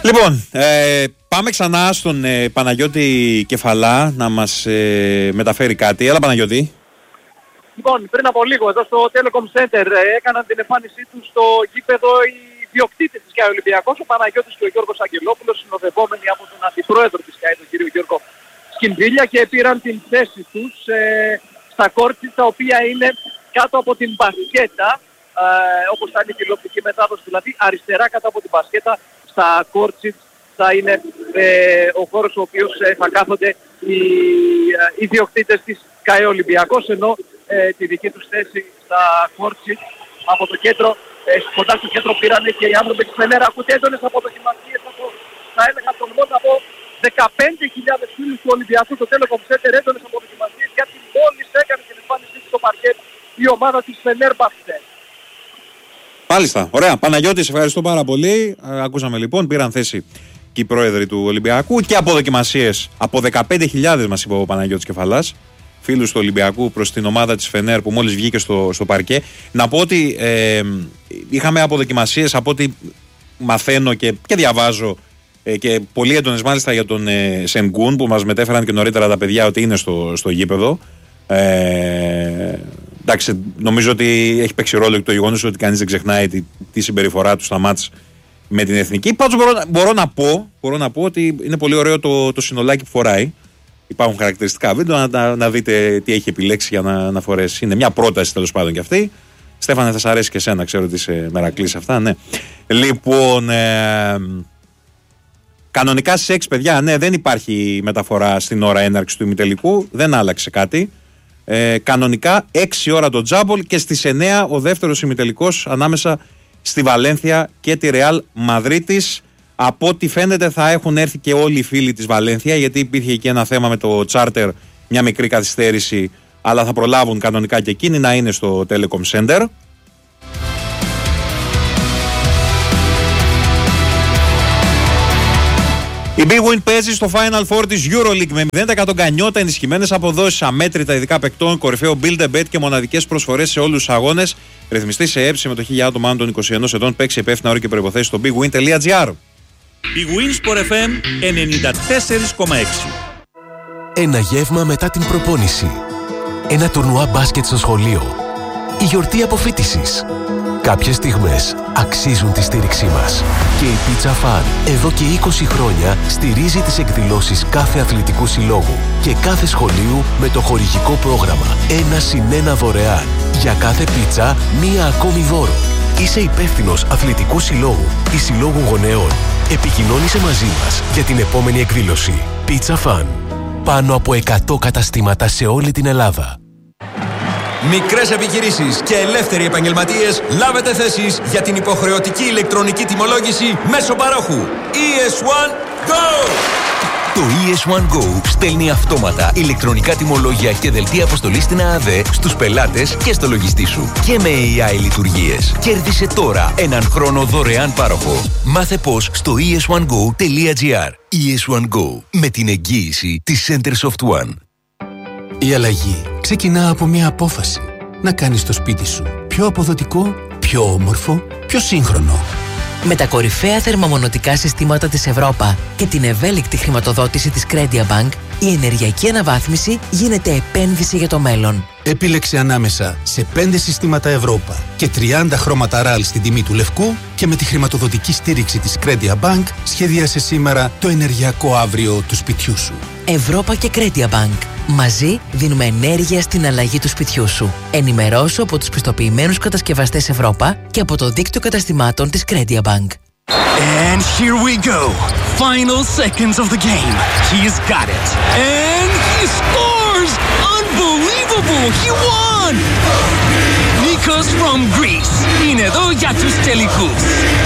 Λοιπόν, πάμε ξανά στον Παναγιώτη Κεφαλά να μας μεταφέρει κάτι. Έλα Παναγιώτη. Λοιπόν, πριν από λίγο εδώ στο Telecom Center έκαναν την εμφάνισή τους στο γήπεδο οι διοκτήτες της ΚΑΕ Ολυμπιακός, ο Παναγιώτης και ο Γιώργος Αγγελόπουλος, συνοδευόμενοι από τον αντιπρόεδρο της ΚΑΕ, τον κύριο Γιώργο Σκινδύλια, και πήραν την θέση τους στα κόρτσι, τα οποία είναι κάτω από την μπασκέτα, όπως θα είναι η τηλεοπτική μετάδοση, δηλαδή αριστερά κάτω από την μπασκέτα, στα κόρτσι θα είναι ο χώρος ο οποίος θα κάθονται οι διοκτήτες της ΚΑΕ Ολυμπιακός, ενώ τη δική τους θέση στα κόρτσι από το κέντρο, κοντά στο κέντρο πήραν και οι άνθρωποι της Φενέρα. Ακούτε έντονες αποδοκιμασίες από, θα έλεγα, προγνώμη από 15.000 φίλους του Ολυμπιακού στο Telecom Center, έντονες αποδοκιμασίες, γιατί μόλις έκανε την εμφάνισή στο παρκέτ η ομάδα της Φενέρμπαχτσε. Μάλιστα, ωραία. Παναγιώτη, σε ευχαριστώ πάρα πολύ. Ακούσαμε λοιπόν, πήραν θέση και οι πρόεδροι του Ολυμπιακού και αποδοκιμασίες από 15.000 μας είπε ο Παναγιώτης Κεφαλάς, φίλους του Ολυμπιακού προς την ομάδα της Φενέρ που μόλις βγήκε στο παρκέ. Να πω ότι είχαμε αποδοκιμασίες από ό,τι μαθαίνω και διαβάζω και πολύ έντονες μάλιστα για τον Σενγκούν, που μας μετέφεραν και νωρίτερα τα παιδιά ότι είναι στο γήπεδο. Εντάξει, νομίζω ότι έχει παίξει ρόλο και το γεγονός ότι κανείς δεν ξεχνάει τη συμπεριφορά του στα μάτς με την εθνική. Πάντως μπορώ να πω ότι είναι πολύ ωραίο το συνολάκι που φοράει. Υπάρχουν χαρακτηριστικά βίντεο, να δείτε τι έχει επιλέξει για να φορέσει. Είναι μια πρόταση τέλος πάντων κι αυτή. Στέφανε, θα σας αρέσει και εσένα, ξέρω ότι είσαι μερακλής αυτά, ναι. Λοιπόν, κανονικά στις 6 παιδιά, ναι, δεν υπάρχει μεταφορά στην ώρα έναρξης του ημιτελικού, δεν άλλαξε κάτι. Κανονικά 6 ώρα το τζάμπολ και στις 9 ο δεύτερος ημιτελικός ανάμεσα στη Βαλένθια και τη Ρεάλ Μαδρίτης. Από ό,τι φαίνεται θα έχουν έρθει και όλοι οι φίλοι της Βαλένθια, γιατί υπήρχε και ένα θέμα με το τσάρτερ, μια μικρή καθυστέρηση, αλλά θα προλάβουν κανονικά και εκείνοι να είναι στο Telecom Center. Η Big Win παίζει στο Final Four της EuroLeague με 0% γκανιότα, ενισχυμένες αποδόσεις, αμέτρητα ειδικά παικτών, κορυφαίο build a bet και μοναδικές προσφορές σε όλους τους αγώνες. Ρυθμιστή σε έψη συμμετοχή για άτομα άνω των 21 ετών. Παίξει υπεύθυνα όρια και προϋποθέσεις στο bigwin.gr. Big Win Sport FM 94,6. Ένα γεύμα μετά την προπόνηση. Ένα τουρνουά μπάσκετ στο σχολείο. Η γιορτή αποφοίτησης. Κάποιες στιγμές αξίζουν τη στήριξή μας. Και η Pizza Fun εδώ και 20 χρόνια στηρίζει τις εκδηλώσεις κάθε αθλητικού συλλόγου και κάθε σχολείου με το χορηγικό πρόγραμμα 1+1 δωρεάν. Για κάθε πίτσα, μία ακόμη δώρο. Είσαι υπεύθυνος αθλητικού συλλόγου ή συλλόγου γονέων. Επικοινώνησε μαζί μας για την επόμενη εκδήλωση. Pizza Fun. Πάνω από 100 καταστήματα σε όλη την Ελλάδα. Μικρές επιχειρήσεις και ελεύθεροι επαγγελματίες, λάβετε θέσεις για την υποχρεωτική ηλεκτρονική τιμολόγηση μέσω παρόχου. ES1 Go! Το ES1 Go στέλνει αυτόματα ηλεκτρονικά τιμολόγια και δελτία αποστολής στην ΑΑΔΕ στους πελάτες και στο λογιστή σου. Και με AI λειτουργίες. Κέρδισε τώρα έναν χρόνο δωρεάν πάροχο. Μάθε πώς στο es1go.gr. ES1 Go, με την εγγύηση της Center Soft One. Η αλλαγή ξεκινά από μια απόφαση. Να κάνεις το σπίτι σου πιο αποδοτικό, πιο όμορφο, πιο σύγχρονο. Με τα κορυφαία θερμομονωτικά συστήματα της Ευρώπα και την ευέλικτη χρηματοδότηση της Credia Bank, η ενεργειακή αναβάθμιση γίνεται επένδυση για το μέλλον. Επίλεξε ανάμεσα σε 5 συστήματα Ευρώπα και 30 χρώματα RAL στην τιμή του λευκού και με τη χρηματοδοτική στήριξη της Credia Bank σχεδίασε σήμερα το ενεργειακό αύριο του σπιτιού σου. Ευρώπα και Credia Bank. Μαζί δίνουμε ενέργεια στην αλλαγή του σπιτιού σου. Ενημερώσου από τους πιστοποιημένους κατασκευαστές Ευρώπα και από το δίκτυο καταστημάτων της Credia Bank. And here we go. Final seconds of the game. He's got it. And he scores! Unbelievable! He won! Nikos from Greece. Είναι εδώ για τους τελικούς.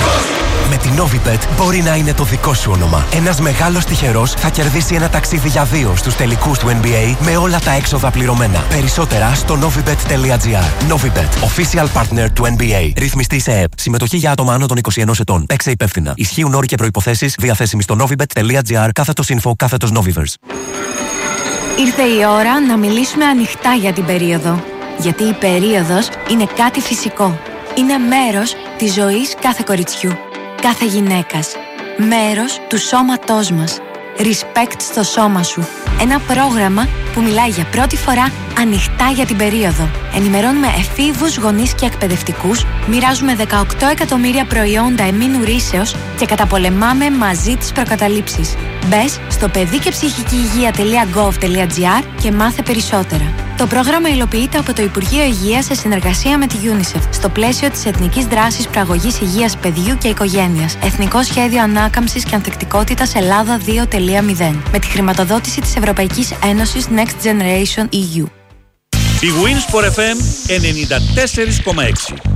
Με την Novibet μπορεί να είναι το δικό σου όνομα. Ένας μεγάλος τυχερός θα κερδίσει ένα ταξίδι για 2 στους τελικούς του NBA με όλα τα έξοδα πληρωμένα. Περισσότερα στο novibet.gr. Novibet, official partner του NBA. Ρυθμιστή σε ΕΠ. Συμμετοχή για άτομα άνω των 21 ετών. Παίξε υπεύθυνα. Ισχύουν όροι και προϋποθέσεις διαθέσιμοι στο novibet.gr/info/novivers. Ήρθε η ώρα να μιλήσουμε ανοιχτά για την περίοδο. Γιατί η περίοδος είναι κάτι φυσικό. Είναι μέρος της ζωής κάθε κοριτσιού, κάθε γυναίκας. Μέρος του σώματός μας. Respect στο σώμα σου. Ένα πρόγραμμα που μιλάει για πρώτη φορά ανοιχτά για την περίοδο. Ενημερώνουμε εφήβους, γονείς και εκπαιδευτικούς, μοιράζουμε 18 εκατομμύρια προϊόντα εμμήνου ρύσεως και καταπολεμάμε μαζί τις προκαταλήψεις. Μπες στο παιδικεψυχικηυγεία.gov.gr και μάθε περισσότερα. Το πρόγραμμα υλοποιείται από το Υπουργείο Υγείας σε συνεργασία με τη UNICEF στο πλαίσιο της Εθνικής Δράσης Προαγωγής Υγείας Παιδιού και Οικογένειας. Εθνικό Σχέδιο Ανάκαμψης και Ανθεκτικότητας Ελλάδα 2.0. Με τη χρηματοδότηση της Ευρωπαϊκής Ένωσης Next Generation EU. Η Wins for FM 94,6.